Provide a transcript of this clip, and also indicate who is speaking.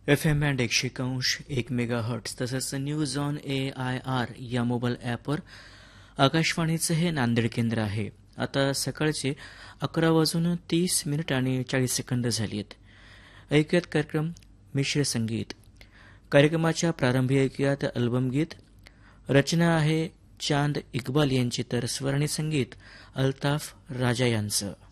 Speaker 1: FM band 100.1 megahertz तसंच news on AIR या mobile ॲपवर आकाशवाणीचं हे नांदेड केंद्र आहे. आता सकाळचे 11:30 आणि 40 सेकंद झाली आहेत. ऐकूयात कार्यक्रम मिश्र संगीत. कार्यक्रमाच्या प्रारंभी ऐकूयात अल्बम गीत. रचना आहे चांद इक्बाल यांची, तर स्वर आणि संगीत अल्ताफ राजा यांचं.